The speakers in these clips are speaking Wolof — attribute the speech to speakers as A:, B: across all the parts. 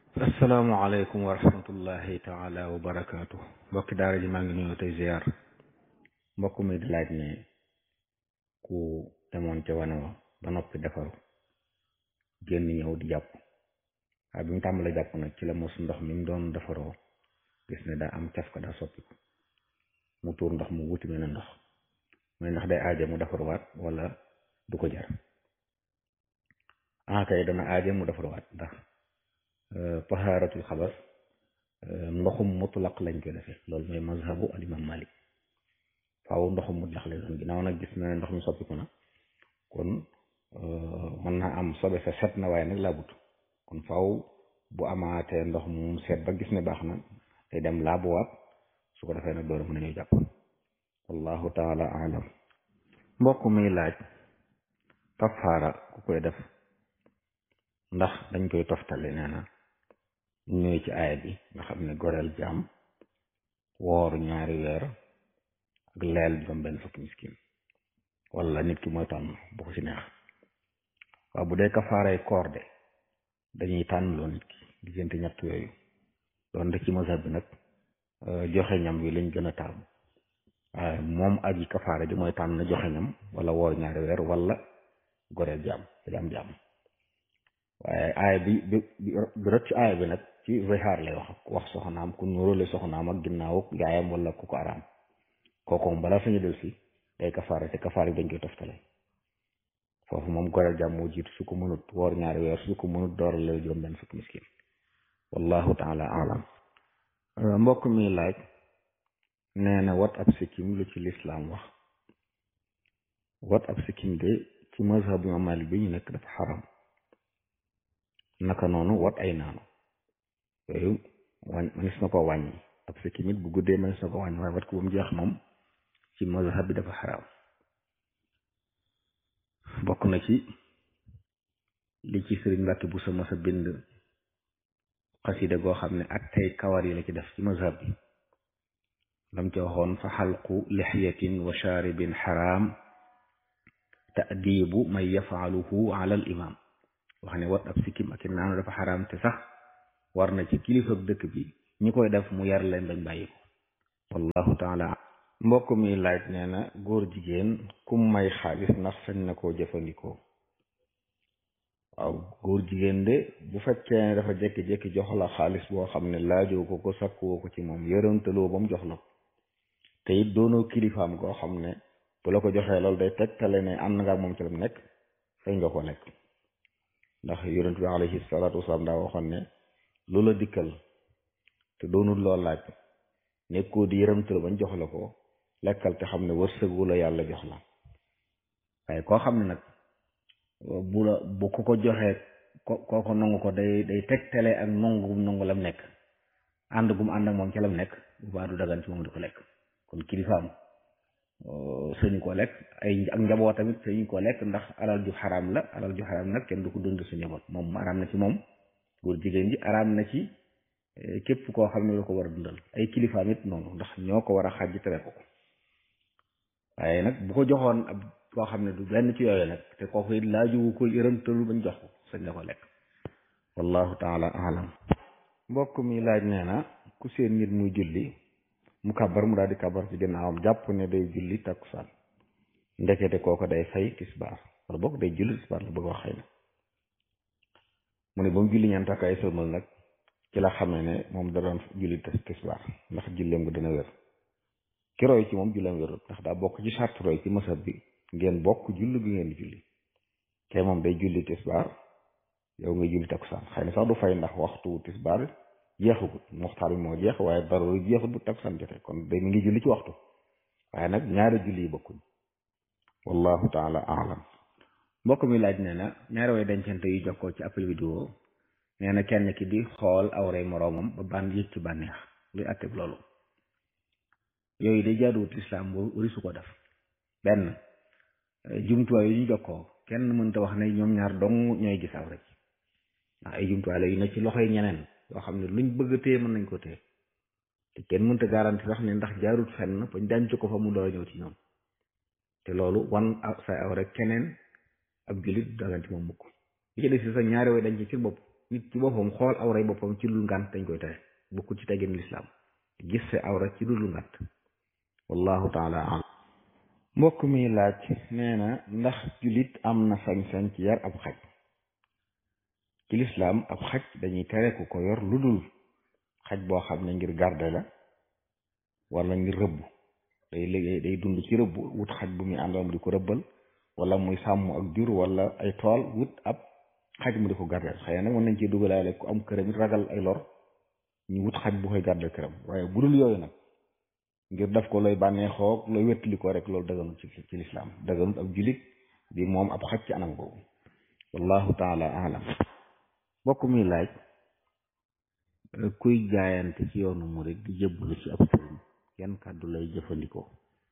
A: asalaamaaleykum wa rahmatullahi taala wa barakaatu mbokki daara ji maa ngi nuyu tey ziar mbokk mi di laaj ne ku demoon ca wane wa ba noppi defaru génn ñëw di jàpp waaye bi mu tàmbalee jàpp nag ci la mos ndox mi mu doon defaroo gis ne daa am caf ka daa soppiku mu tuur ndox mu wuti mel ne ndox mooy ndax day aaje mu defaruwaat wala du ko jar kay dana aaje mu defaruwaat ndax tahaaratul xabas ndoxum mutlaq lañ koy defee loolu mooy mazhabu al imam Malik faaw ndoxum mutlaq lay doon ginnaaw nag gis na ne ndox mi soppiku na kon mën naa am sobe sa set na waaye nag laabut kon faaw bu amaatee ndox mu set ba gis ne baax na day dem laabuwaat su ko defee nag door a mën a ñëw jàpp wallahu taala alam mbokk mi laaj kafaara ku koy def ndax dañ koy toftale nee na ñëwee ci aaya bi nga xam ne goreel jaam woor ñaari weer ak leel juróom benn fukki miskin wala nit ki mooy tànn bu ko ci neex waaw bu dee kafaaray koor de dañuy tànn loo nit ki diggante ñett yooyu doon de ci mazhab bi nag joxe ñam wi lañ gën a taamu waaye moom aji kafaara ji mooy tànn joxe ñam wala woor ñaari weer wala goreel jaam jaam waaye aaya bi rot ci aaya bi nag ci zihaar lay wax soxnaam ku nuróole soxnaam ak ginnaaw yaayam wala ku ko araam kooku moom balaa sañu del si day kafaara te kafaara yi dañ koy toftale foofu moom goreel jàmm moo jiitu su ko mënut woor ñaari weer su ko mënut dooral lay juróom benn fukki miskin wallahu taala alam mbokk mi laaj nee na wat ab sikkim lu ci lislaam wax wat ab sikkim de ci mazhab imam Malik bi ñu nekk dafa xaram naka noonu wat ay naanu yooyu manis na ko wàññi ab sikkim it bu guddee manis na ko wàññi waaye wat ko ba mu jeex moom ci mazhab bi dafa xaraam bokk na ci li ci sëriñ Mbàkke bu sa masa bind xasida goo xam ne ak tey kawar yi la ci def ci mazhab bi lam ci waxoon fa xalqu lixyatin wa shaaribin xaraam ta'dibu man yafaaluhu ala al imam wax ne wat ab sikkim ak i naanu dafa xaraam te sax war na ci kilifa dëkk bi ñi koy def mu yar leen bañ bàyyi ko wallahu taala mbokk mi laaj nee na góor jigéen kum may xaalis ndax sañ na koo jëfandikoo waaw góor jigéen de bu fekkee ne dafa jékki-jékki jox la xaalis boo xam ne laajoo ko sakkuwoo ko ci moom yërëntaloo ba mu jox la ko te it doonoo kilifaam goo xam ne bu la ko joxee loolu day tegtale ne ànd nga ak moom ci la mu nekk sañ nga ko lekk ndax yonent bi alayhi salaatu wasalaam daa waxoon ne lu la dikkal te doonul loo laaj nekkoo di yërëmtal bañ jox la ko lekkal te xam ne wërsëgu la yàlla jox la waaye koo xam ne nag bu ko joxee ko nangu ko day tegtale ak nangu lam nekk ànd gum ànd ak moom ci lam nekk bu baa du dagan ci moom di ko lekk kon kilifaam sañu ko lekk ak njaboot tamit sañu ko lekk ndax alal ju xaraam la alal ju xaraam nag kenn du ko dund sa njaboot moom araam na ci moom góor jigéen ji araam na ci képp koo xam ne la ko war a dundal ay kilifaam it noonu ndax ñoo ko war a xàjj tere ko waaye nag bu ko joxoon ab koo xam ne du benn ci yooyu nag te kooku it laaju ko yërëmtalu bañ jox ko sañ la ko lekk wallahu taala alam mbokk mi laaj nee na ku seen nit muy julli mu kabar mu daal di kabar ci ginnaawam jàpp ne day julli takkusaan ndekete kooko day fay tisbaar wala boog day julli tisbaar la bëgg wax xëy na mu ne ba mu julli ñeent ak ay sëlmal nag ci la xamee ne moom da doon julli tisbaar ndax julleem nga dina wér ki roy ci moom julleem wérut ndax daa bokk ci charte roy ci masab bi ngeen bokk julli gi ngeen di julli te moom day julli tisbaar yow nga julli takkusaan xëy na sax du fay ndax waxtu tisbaar jeexagut muxtaar bi moo jeex waaye dara jeexut bu takkusaan jotee kon day mi ngi julli ci waxtu waaye nag ñaari julli yi bokkuñ wallahu taala alam mbokk mi laaj nee na ñaari way dencante yu jokkoo ci appel vidéo nee na kenn ki di xool awray moroomam ba yëg ci bànneex luy atteb loolu yooyu day jaaduwut lislaam wari su ko def benn jumtuwaay yu ñu jokkoo kenn mënta wax ne ñoom ñaar dong ñooy gis awra ci ndax ay jumtuwaay la yu ne ci loxoy ñeneen yoo xam ne luñ bëgg a téye mën nañ ko téye te kenn mënta garanti sax ne ndax jaarut fenn bañ denc ko fa mu door a ñëw ci ñoom te loolu wan say awra keneen ab jullit dagan ci moom mukk li ci des si sax ñaari way dañ ci bopp nit ci boppam xool awray boppam ci lu ngànt dañ koy tere bokkul ci teggin lislaam gis sa awra ci lu ngànt wallahu taala alam mbokk mi laaj nee na ndax jullit am na sañ-sañ ci yar ab xaj ci lislaam ab xaj dañuy tere ku ko yor lu dul xaj boo xam ne ngir garde la wala ngir rëbb day liggéey day dund ci rëbb wut xaj bu muy àndal mu di ko rëbbal wala muy sàmm ak jur wala ay tool wut ab xaj mu di ko gardeel xëy na nag mën nañ ci dugalaale ku am këram it ragal ay lor ñu wut xaj bu koy gardeel këram waaye bu dul yooyu nag ngir daf ko looy bànneexoo looy wettali ko rek loolu daganut ci lislaam daganut ab julit di moom ab xaj ci anam boobu wallahu taala alam mbokk mi laaj kuy jaayante ci yoonu murid di jébbalu ci ab sëriñ yan kàddu lay jëfandikoo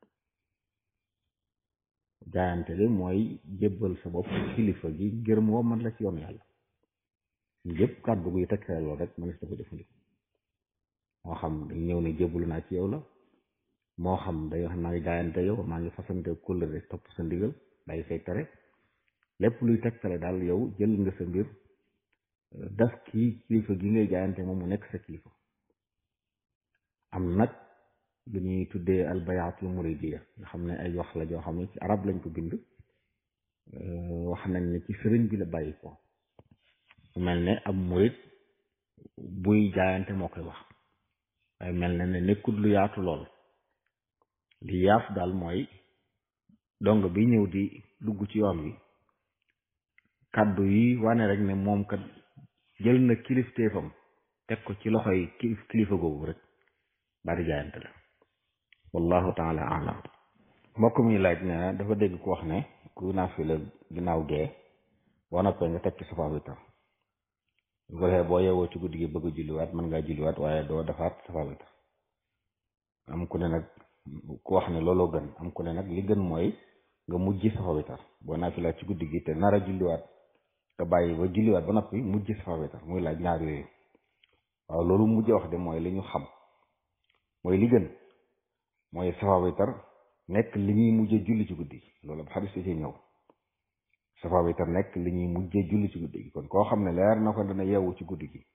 A: jaayante de mooy jébbal sa bopp kilifa gi ngir moo man la ci yoonu yàlla yëpp kàddu guy tegtale loolu rek mënees na ko jëfandikoo moo xam dañ ñëw ne jébbalu naa ci yow la moo xam day wax maa ngi jaayante yow maa ngi fasante kóllëre topp sa ndigal day say tere lépp luy tegtale daal yow jël nga sa mbir daf kii kilifa gi ngay jaayante moom mu nekk sa kilifa am nag lu ñuy tuddee albayaatul muridiya nga xam ne ay wax la joo xam ne ci arab lañ ko bind wax nañ ne ci sëriñ bi la bàyyi ko mel ne ab murid buy jaayante moo koy wax waaye mel na ne nekkul lu yaatu lool li yaaf daal mooy dong bi ñëw di dugg ci yoon wi kàddu yi wane rek ne moom kat jël na kilifteefam teg ko ci loxoy kilifa googu rek bari jaayante la wallahu taala alam mbokk mi laaj ne dafa dégg ku wax ne ku naafila ginnaaw gee boo noppee nga teg ci safa witar bu ko defee boo yeewoo ci guddi gi bëgg a julliwaat mën ngaa julliwaat waaye doo defaat safa witar am ku ne nag ku wax ne looloo gën am ku ne nag li gën mooy nga mujj safa witar boo naafila ci guddi gi te nar a julliwaat nga bàyyi ba julliwaat ba noppi mujj safa witar muy laaj ñaar yooyu waaw loolu mujj wax de mooy li ñu xam mooy li gën mooy safa witar nekk li ñuy mujjee julli ci guddi gi loolu ab xadis ci ñëw safa witar nekk li ñuy mujjee julli ci guddi gi kon koo xam ne leer na ko dana yeewu ci guddi gi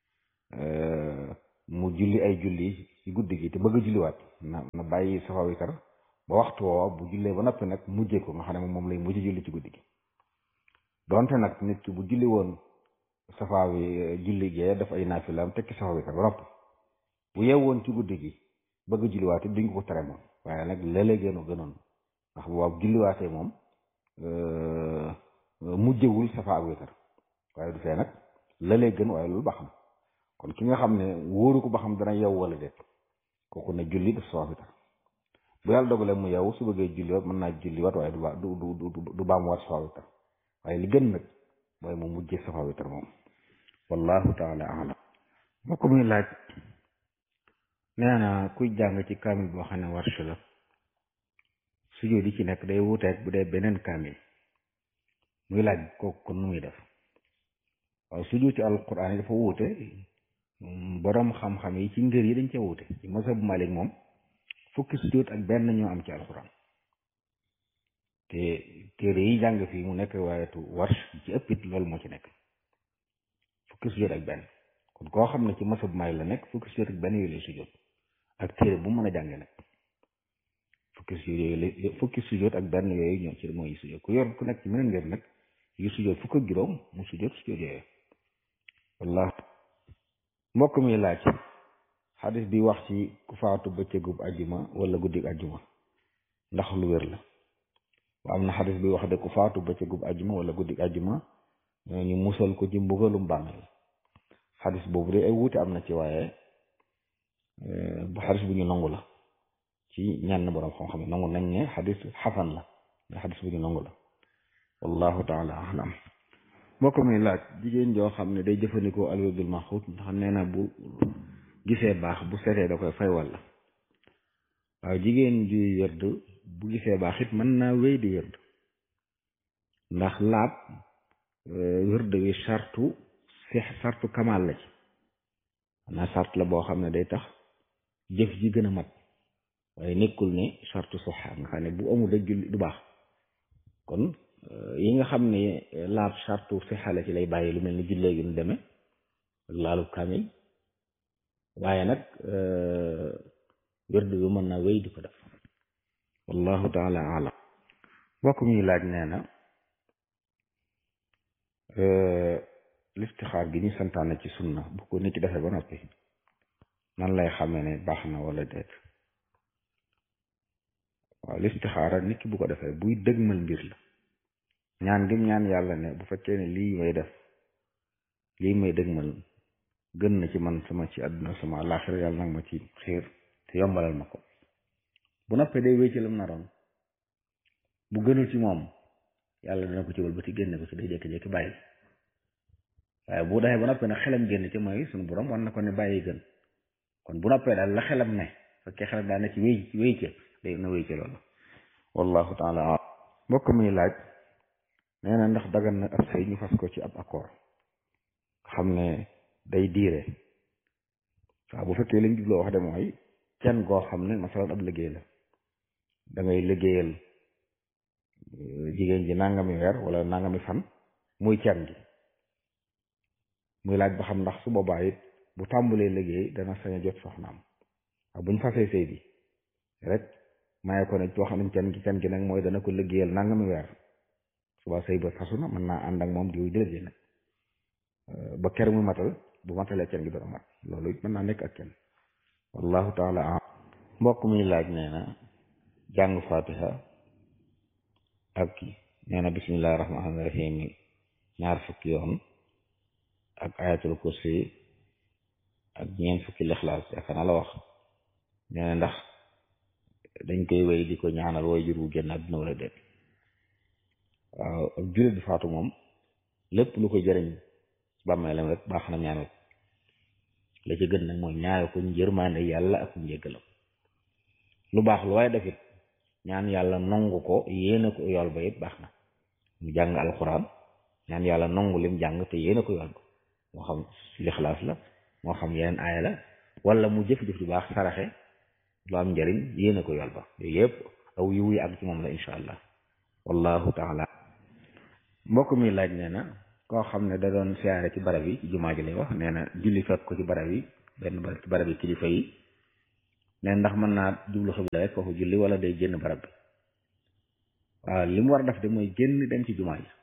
A: mu julli ay julli ci guddi gi te bëgg a julliwaat na bàyyi safa witar ba waxtu woo bu jullee ba noppi nag mujjee ko nga xam ne moom lay mujjee julli ci guddi gi donte nag nit ki bu julli woon safa wi julli gee daf ay naafilaam tekki safa witar ba noppi bu yeewoon ci guddi gi bëgg a julliwaatee duñ ko tere moom waaye nag léeg-léeg gënoon ndax bu waaw julliwaatee moom mujjewul safa ak witar waaye du fee nag léeg-léeg gën waaye loolu ba xam kon ki nga xam ne wóoru ko ba xam dana yeew wala déet kooku ne julli def safa witar bu yàlla dogalee mu yeewu su bëggee julliwaat mën naa julliwaat waaye du baamuwaat safa witar waaye li gën nag mooy mu mujjee safa witar moom wallahu taala alam moo ko muy laaj nee na kuy jàng ci kaamil boo xam ne warsh la sujjóot yi ci nekk day wuuteeg bu dee beneen kaamil muy laaj kooku kon nu muy def waaw sujjóot ci alquran yi dafa wuute boroom xam-xam yi ci ngër yi dañ ca wuute ci mazhab Malik moom fukki sujjóot ak benn ñoo am ci alquran te téere yi jàng fii mu nekk waayetu warsh ci ëppit loolu moo ci nekk fukki sujjóot ak benn kon koo xam ne ci mazhab Malik la nekk fukki sujjóot ak benn yooyu lay sujjóot ak téere bu mën a jànge nag fukki sujjóot ak benn yooyu ñoo ci mooy sujjóot ku yor ku nekk ci meneen ngeen nag yu sujjóot fukk ak juróom mu sujjóot yooyu wallah mbokk mi laaj xadis bi wax ci ku faatu bëccëgub ajjuma wala guddig ajjuma ndax lu wér la waa am na xadis bi wax de ku faatu bëccëgub ajjuma wala guddig ajjuma ñu musal ko ci mbugalum bàmmeel xadis boobu de ay wuute am na ci waaye bu xadis bu ñu nangu la ci ñenn borom xam-xam yi nangu nañ ne xadis xasan la mais xadis bu ñu nangu la wallahu taala alam mbokk mi laaj jigéen joo xam ne day jëfandikoo alwirdul maxuut ndax nee na bu gisee baax bu setee da koy fay walla waaw jigéen ji wérd bu gisee baax it mën naa wéy di wérd ndax laab wérd wi sartu kamal la ci xanaa sart la boo xam ne day tax jëf ji gën a mat waaye nekkul ne sartu soxa nga xam ne bu amul rek julli du baax kon yi nga xam ne laab sartu sixa la ci lay bàyyi lu mel ni jullee gi nu demee ak laalub kaamil waaye nag wérdu bi mën naa wéy di ko def wallahu taala alam mbokk mi laaj nee na listixaar gi ñu santaane ci sunna bu ko nit ki defee ba noppi nan lay xamee ne baax na wala déet waaw listixaara nit ki bu ko defee buy dëgmal mbir la ñaan gim ñaan yàlla ne bu fekkee ne lii may def lii may dëgmal gën na ci man sama ci àdduna sama àllaaxira yàlla nag ma ci xiir te yombalal ma ko bu noppee day wéy ci lam naroon bu gënul ci moom yàlla dina ko ci wëlbati génne ko ci day jékki-jékki bàyyi waaye bu defee ba noppee nag xelam génn ci mooy suñu borom war na ko ne bàyyi gën kon bu noppee daal la xelam ne fekkee xelam daal ne ci wéy ci day na wéy ci loolu wallahu taala mbokk mi laaj nee na ndax dagan na ab sëy ñu fas ko ci ab accord xam ne day diire waaw bu fekkee lañ jubloo wax de mooy kenn goo xam ne masalan ab liggéey la da ngay liggéeyal jigéen ji nangami weer wala nangami fan muy can gi muy laaj ba xam ndax su boobaa it bu tàmbalee liggéey dana sañ a jot soxnaam waaw buñ fasee sëy bi rek maye ko ne wax nañ can gi nag mooy dana ko liggéeyal nangami weer suba sëy ba fasu na mën naa ànd ak moom di liggéey nag ba ker muy matal bu matalee can gi dana mat loolu it mën naa nekk ak kenn wallahu taala am mbokk mi laaj nee na jàng fatiha ak nee na bismillahi rahmaani rahim ñaar fukki yoon ak ayatul kursi ak ñeent fukki lixlaas yaakaar naa la wax nee na ndax dañ koy wéy di ko ñaanal way jur wu génn àdduna wala déet waaw ak jullit bi faatu moom lépp lu ko jëriñ bàmmeelam rek baax na ñaanal la ci gën nag mooy ñaare ko yërmande yàlla ak njéggalam lu baax lu waaye defit ñaan yàlla nongu ko yéene ko yool ba it baax na mu jàng alxuraan ñaan yàlla nongu lim jàng te yéene ko yool ba moo xam lixlaas la moo xam yeneen aaya la wala mu jëf-jëf ju baax saraxe lu am njëriñ yéene ko yool ba yooyu yëpp aw yiw yi ak ci moom la insha allah wallahu taala mbokk mi laaj nee na koo xam ne da doon siyaare ci barab yi ci jumaa ji lay wax nee na julli fekk ko ci barab yi benn barab ci barab yi kilifa yi nee ndax mën naa jublu xibla rek foofu julli wala day génn barab bi waaw li mu war a def de mooy génn dem ci jumaa yi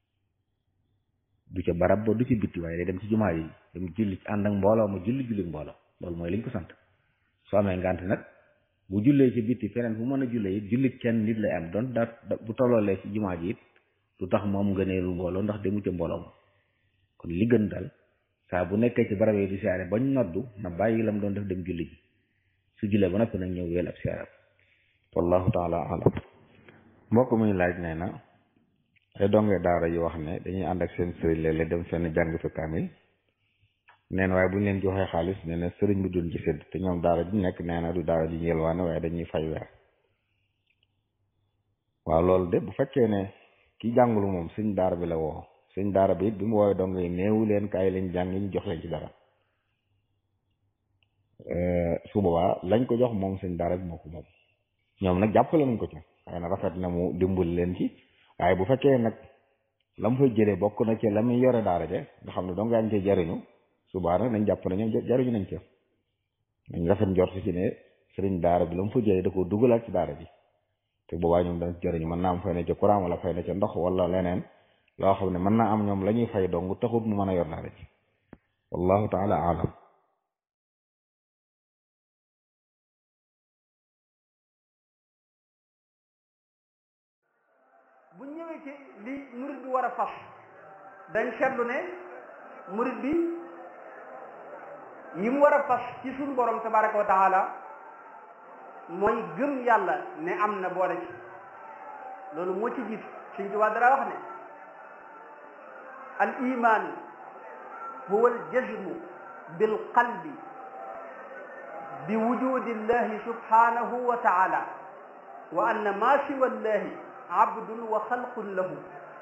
A: du ca barab ba du ci bitti waaye day dem ci jumaa yi dem julli ci ànd ak mbooloo ma julli mbooloo loolu mooy liñ ko sant soo amee ngànt nag bu jullee ci bitti feneen fu mën a jullee it julli kenn nit lay am doon daa bu tolloolee ci jumaa ji it lu tax moom ngëneelu mbooloo ndax demu ca mbooloo ma kon li gën daal saa bu nekkee ci barab yi di siyaare bañ noddu na bàyyi lam doon def dem julli ji su jullee ba noppi nag ñëw weel ab siyaare wallahu taala alam mbokk muy laaj nee na ay donge daara yu wax ne dañuy ànd ak seen sëriñ léeg-léeg dem fenn jàng fi kaamil nee na waaye bu ñu leen joxee xaalis nee na sëriñ bi duñ ci sédd te ñoom daara ji nekk nee na du daara ji yelwaane waaye dañuy fay weer waaw loolu de bu fekkee ne ki jàngulu moom sëñ daara bi la woo sëñ daara bi it bi mu woowee dong yi néewu leen kaay lañ jàng ñu jox leen ci dara su boobaa lañ ko jox moom sëñ daara bi moo ko moom ñoom nag jàppale nañ ko ci waaye nag rafet na mu dimbali leen ci waaye bu fekkee nag la mu fay jëlee bokk na ci la muy yore daara ja nga xam ne dong yaa ngi cee jariñu subaa nag nañ jàpp ne ñoom jariñu nañ ca nañ rafet njort ci ne sëriñ daara bi la mu fa jëlee da ko dugalaat ci daara ji te boobaa ñoom dana jëriñu mën naa am fay na ca courant wala fay na ca ndox wala leneen loo xam ne mën naa am ñoom la ñuy fay dong taxut mu mën a yor daara ji wallahu taala alam
B: bu ñëwee ci li murid bi war a fas dañ seetlu ne murid bi yi mu war a fas ci suñu borom tabaraka wa taala mooy gëm yàlla ne am na boole ci loolu moo ci jiitu Sëñ Tuubaa dara wax ne al iman huwa al jazmu bil qalbi bi wujudi llahi subhanahu wa taala wa anna ma siwa llahi abdun wa xalqun lahu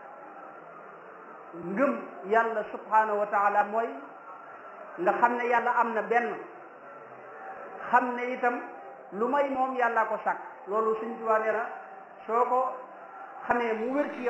B: ngëm yàlla subhanahu wa taala mooy nga xam ne yàlla am na benn xam ne itam lu may moom yàlla ko sàkk loolu Sëñ Tuubaa nee na soo ko xamee mu wér ci yow